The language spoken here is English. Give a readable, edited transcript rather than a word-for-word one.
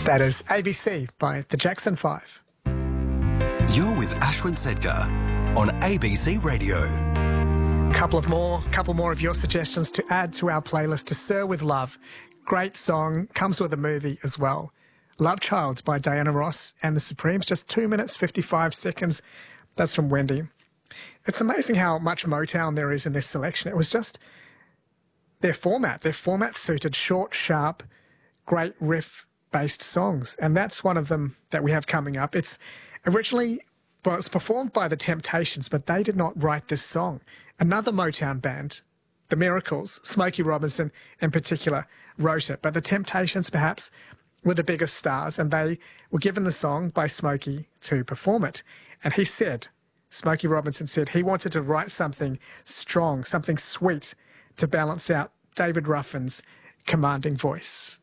That is ABC by the Jackson 5. You're with Ashwin Sedgar on ABC Radio. Couple more of your suggestions to add to our playlist. To Sir with Love, great song, comes with a movie as well. Love Child by Diana Ross and the Supremes, just 2 minutes 55 seconds. That's from Wendy. It's amazing how much Motown there is in this selection. It was just their format. Their format suited short, sharp, great riff-based songs, and that's one of them that we have coming up. It's performed by the Temptations, but they did not write this song. Another Motown band, the Miracles, Smokey Robinson in particular, wrote it, but the Temptations perhaps were the biggest stars, and they were given the song by Smokey to perform it. And he said, Smokey Robinson said he wanted to write something strong, something sweet to balance out David Ruffin's commanding voice.